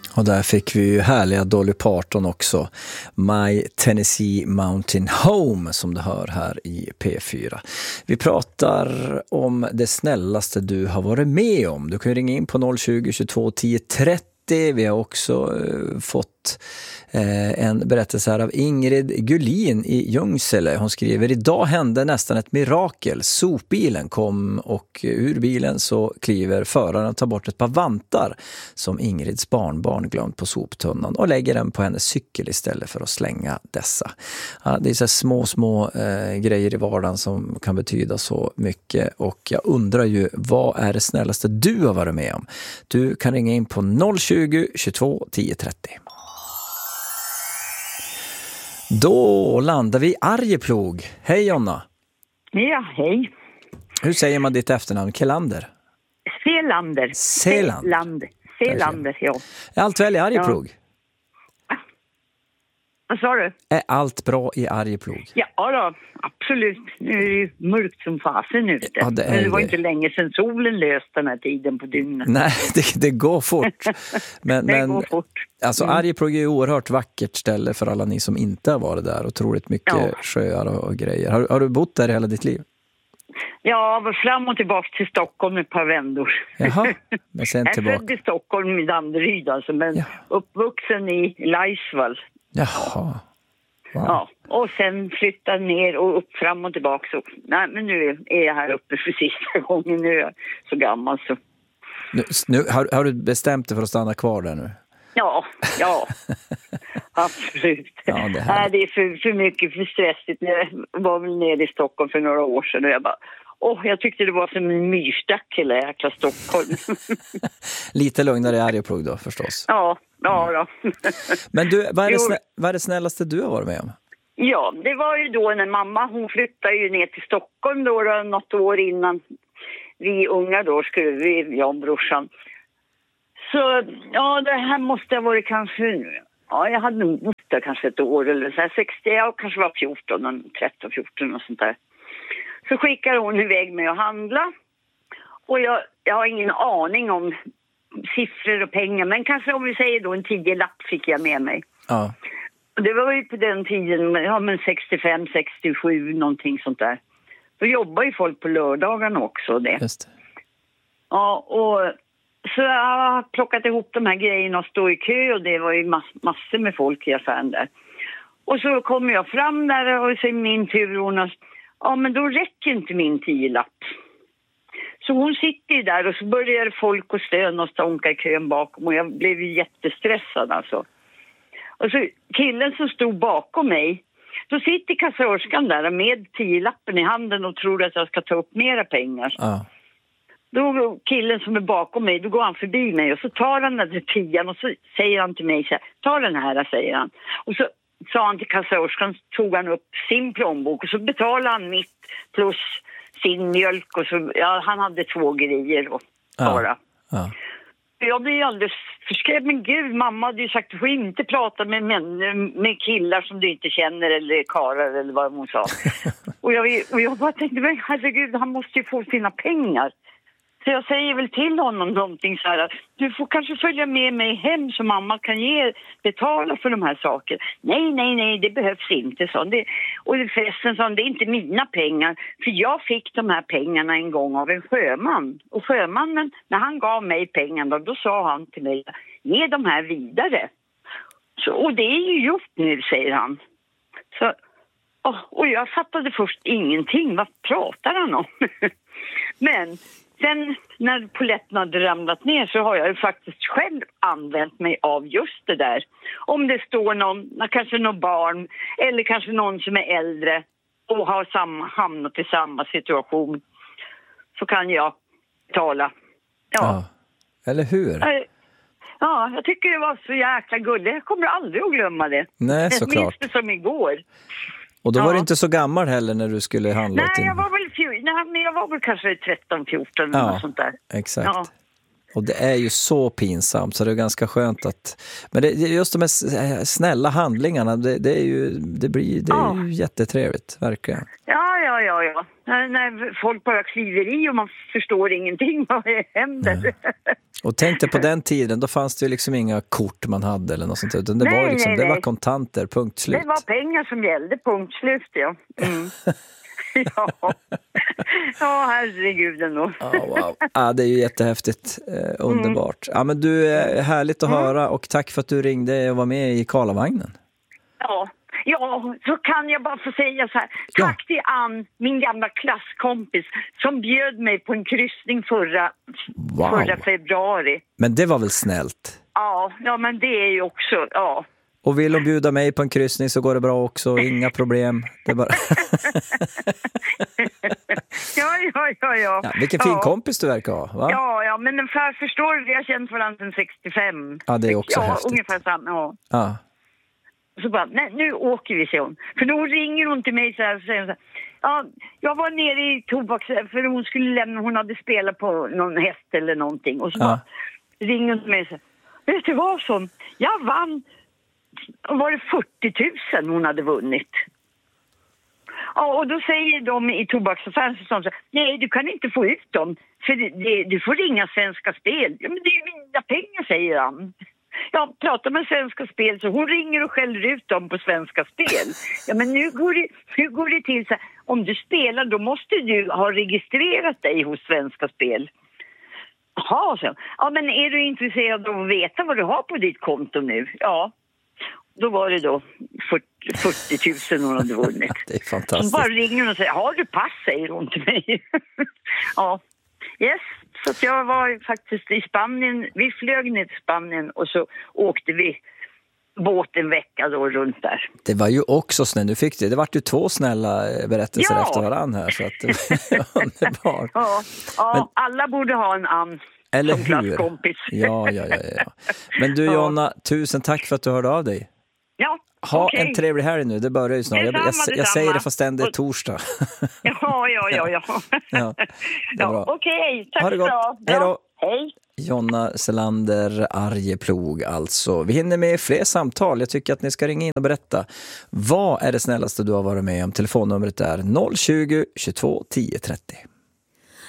Och där fick vi ju härliga Dolly Parton också. My Tennessee Mountain Home, som du hör här i P4. Vi pratar om det snällaste du har varit med om. Du kan ju ringa in på 020 22 10 30. Vi har också fått en berättelse här av Ingrid Gullin i Ljungsele. Hon skriver: idag hände nästan ett mirakel. Sopbilen kom och ur bilen så kliver föraren och tar bort ett par vantar som Ingrids barnbarn glömt på soptunnan och lägger den på hennes cykel istället för att slänga dessa. Ja, det är så små grejer i vardagen som kan betyda så mycket, och jag undrar ju, vad är det snällaste du har varit med om? Du kan ringa in på 020 22 10 30. Då landar vi i Arjeplog. Hej Jonna. Ja, hej. Hur säger man ditt efternamn? Kelander? Selander. Selander, ja. Är allt väl i Arjeplog? Ja. Vad sa du? Är allt bra i Arjeplog? Ja då, absolut. Nu är det ju mörkt som fasen ute. Ja, men det var inte länge sedan solen löst den här tiden på dygnet. Nej, det går fort. Det går fort. Alltså Arjeplog är ju oerhört vackert ställe för alla ni som inte har varit där. Otroligt mycket sjöar och grejer. Har du bott där hela ditt liv? Ja, jag var fram och tillbaka till Stockholm ett par vändor. Jaha, men sen tillbaka. Jag är född i Stockholm i Danderyd alltså, men uppvuxen i Laisvall. Jaha. Wow. Ja, och sen flyttade ner och upp fram och tillbaka. Så, nej, men nu är jag här uppe för sista gången. Nu är jag så gammal så. Nu, har du bestämt dig för att stanna kvar där nu? Ja. Absolut. Ja, det är för mycket, för stressigt. Jag var väl nere i Stockholm för några år sedan och jag bara, jag tyckte det var som en myrstack hela jäkla Stockholm. Lite lugnare i Arjeplog då förstås. Ja då. Men du, vad är det snällaste du har varit med om? Ja, det var ju då när mamma, hon flyttade ju ner till Stockholm då något år innan vi unga då jag och brorsan. Så det här måste ha varit kanske, jag hade nog bott där kanske ett år eller så här 60, jag kanske var 13-14 och sånt där. Så skickade hon iväg mig att handla och jag har ingen aning om siffror och pengar, men kanske om vi säger då en 10-lapp fick jag med mig. Ja. Och det var ju på den tiden, men 65, 67, någonting sånt där. Då jobbar ju folk på lördagarna också det. Just det. Ja, och så jag har plockat ihop de här grejerna och stå i kö och det var ju massor med folk i affären där. Och så kommer jag fram där och så är min tur och men då räcker inte min 10-lapp. Så hon sitter ju där och så börjar folk och stöna och stånka i kön bakom och jag blev ju jättestressad alltså. Och så killen som stod bakom mig, då sitter kassörskan där med 10-lappen i handen och tror att jag ska ta upp mera pengar. Ja. Då killen som är bakom mig, då går han förbi mig och så tar han den där 10 och så säger han till mig så här, ta den här, säger han. Och så sa han till kassörskan, tog han upp sin plånbok och så betalade han mitt plus sin mjölk och så, han hade 2 grejer och bara. Ja. Jag blev alldeles förskrämd, men gud, mamma hade ju sagt att du får inte prata med killar som du inte känner eller karar eller vad hon sa. och jag bara tänkte, men herregud, han måste ju få sina pengar. Så jag säger väl till honom någonting så här, du får kanske följa med mig hem så mamma kan betala för de här sakerna. Nej, det behövs inte, sa han. Och förresten sa han, det är inte mina pengar, för jag fick de här pengarna en gång av en sjöman. Och sjömannen, när han gav mig pengarna, då sa han till mig, ge de här vidare. Så, och det är ju gjort nu, säger han. Så, och jag fattade först ingenting, vad pratar han om? Men sen när poletten hade ramlat ner så har jag ju faktiskt själv använt mig av just det där. Om det står kanske någon barn eller kanske någon som är äldre och har hamnat i samma situation, så kan jag tala. Ja. Eller hur? Ja, jag tycker det var så jäkla gulligt. Jag kommer aldrig att glömma det. Nej, såklart. Jag minns det som igår. Och då var du inte så gammal heller när du skulle handla. Nej, jag var väl kanske 13-14 eller något sånt där. Exakt. Ja. Och det är ju så pinsamt så det är ganska skönt att... Men just de här snälla handlingarna, det blir ju jättetrevligt, verkligen. Ja. När folk bara kliver i och man förstår ingenting vad det händer. Och tänkte på den tiden, då fanns det ju liksom inga kort man hade eller något sånt, utan det var ju liksom, det var kontanter, punkt slut. Det var pengar som gällde, punkt slut, ja. Ja, herregud ändå. Wow. Ja, det är ju jättehäftigt, underbart. Ja, men du, är härligt att höra, och tack för att du ringde och var med i Karlavagnen. Ja, så kan jag bara få säga så här. Tack till Ann, min gamla klasskompis, som bjöd mig på en kryssning förra februari. Men det var väl snällt? Ja, men det är ju också, ja. Och vill de bjuda mig på en kryssning så går det bra också, inga problem. Det är bara... ja. Vilken fin kompis du verkar ha, va? Ja, men förstår du, vi har känt varandra sedan 65. Ja, det är också häftigt. Ungefär samma, ja. Så bara, nej, nu åker vi, säger hon. För då ringer hon till mig så här och säger så här, ja, jag var nere i tobaks, för hon skulle lämna, hon hade spelat på någon häst eller någonting. Och så bara ringer hon till mig så här, vet du vad, son? Jag vann, var det 40 000 hon hade vunnit. Ja, och då säger de i tobaksaffären så nej, du kan inte få ut dem, för du får ringa Svenska Spel. Ja, men det är ju mina pengar, säger han. Jag pratar med Svenska Spel, så hon ringer och skäller ut dem på Svenska Spel. Ja, men nu går det till så här, om du spelar, då måste du ha registrerat dig hos Svenska Spel. Jaha, så. Ja, men är du intresserad av att veta vad du har på ditt konto nu? Ja. Då var det då 40 000 hon hade vunnit. Det är fantastiskt. Så bara ringer hon och säger, har du pass, säger hon till mig. Ja, yes. Så att jag var faktiskt i Spanien, vi flög ner till Spanien och så åkte vi båt en vecka då runt där. Det var ju också snällt, nu fick det var ju 2 snälla berättelser efter varann här, så att det var underbart. Ja, men alla borde ha en Ann. Eller som klasskompis. Ja. Men du, Jonna, tusen tack för att du hörde av dig. Ja, ha en trevlig helg nu, det börjar ju snart. Jag säger det fast det är torsdag. Ja. Okej, tack så bra. Hej då. Hej. Jonna Selander, Arjeplog alltså. Vi hinner med fler samtal. Jag tycker att ni ska ringa in och berätta. Vad är det snällaste du har varit med om? Telefonnumret är 020 22 10 30.